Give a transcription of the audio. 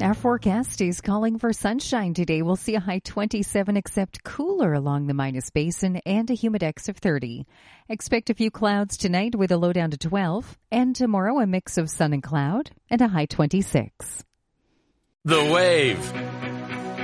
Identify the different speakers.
Speaker 1: Our forecast is calling for sunshine today. We'll see a high 27, except cooler along the Minas Basin and a humidex of 30. Expect a few clouds tonight with a low down to 12. And tomorrow, a mix of sun and cloud and a high 26.
Speaker 2: The Wave.